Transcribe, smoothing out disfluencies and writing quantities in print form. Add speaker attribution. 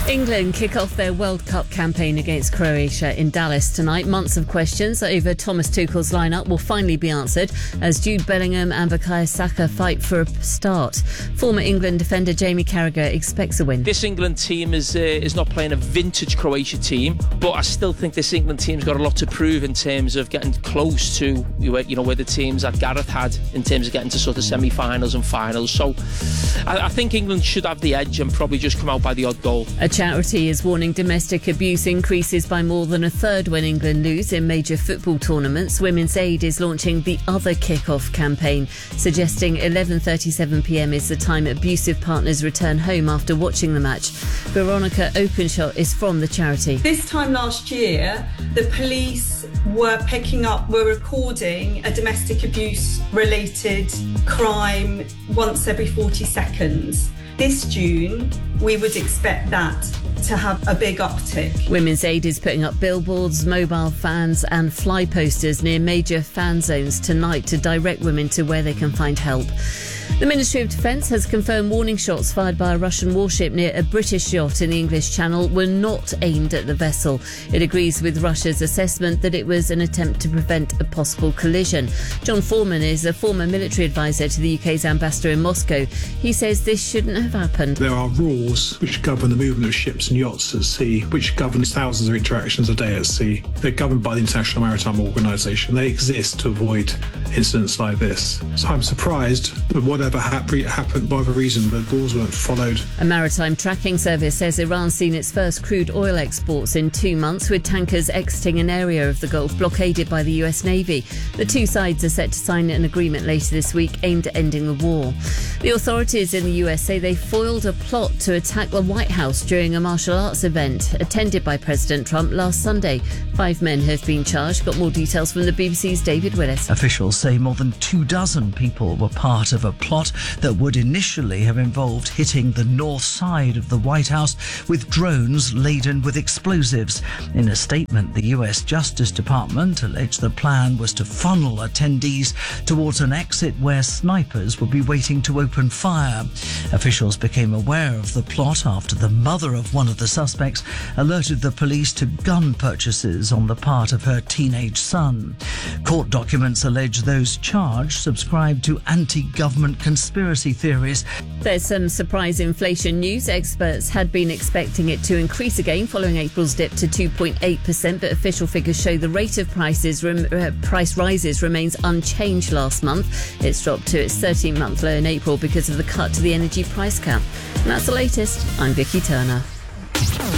Speaker 1: England kick off their World Cup campaign against Croatia in Dallas tonight. Months of questions over Thomas Tuchel's lineup will finally be answered as Jude Bellingham and Bukayo Saka fight for a start. Former England defender Jamie Carragher expects a win.
Speaker 2: This England team is not playing a vintage Croatia team, but I still think this England team's got a lot to prove in terms of getting close to where the teams that Gareth had in terms of getting to sort of semi-finals and finals. So I think England should have the edge and probably just come out by the odd goal.
Speaker 1: A charity is warning domestic abuse increases by more than a third when England lose in major football tournaments. Women's Aid is launching the Other Kick-Off campaign, suggesting 11:37pm is the time abusive partners return home after watching the match. Veronica Openshot is from the charity.
Speaker 3: This time last year, the police were recording a domestic abuse related crime once every 40 seconds. This June, we would expect that to have a big uptick.
Speaker 1: Women's Aid is putting up billboards, mobile fans and fly posters near major fan zones tonight to direct women to where they can find help. The Ministry of Defence has confirmed warning shots fired by a Russian warship near a British yacht in the English Channel were not aimed at the vessel. It agrees with Russia's assessment that it was an attempt to prevent a possible collision. John Foreman is a former military advisor to the UK's ambassador in Moscow. He says this shouldn't have happened.
Speaker 4: There are rules which govern the movement of ships and yachts at sea, which governs thousands of interactions a day at sea. They're governed by the International Maritime Organization. They exist to avoid incidents like this. So I'm surprised that whatever happened, whatever reason, the rules weren't followed.
Speaker 1: A maritime tracking service says Iran's seen its first crude oil exports in 2 months, with tankers exiting an area of the Gulf blockaded by the US Navy. The two sides are set to sign an agreement later this week aimed at ending the war. The authorities in the US say they foiled a plot to attack the White House during a martial arts event attended by President Trump last Sunday. 5 men have been charged. Got more details from the BBC's David Willis.
Speaker 5: Officials say more than 24 people were part of a plot that would initially have involved hitting the north side of the White House with drones laden with explosives. In a statement, the US Justice Department alleged the plan was to funnel attendees towards an exit where snipers would be waiting to open fire. Officials became aware of the plot after the mother of one of the suspects alerted the police to gun purchases on the part of her teenage son. Court documents allege those charged subscribed to anti-government conspiracy theories.
Speaker 1: There's some surprise inflation news. Experts had been expecting it to increase again following April's dip to 2.8%, but official figures show the rate of price rises remains unchanged last month. It's dropped to its 13-month low in April because of the cut to the energy price cap. And that's the latest. I'm Vicky Turner.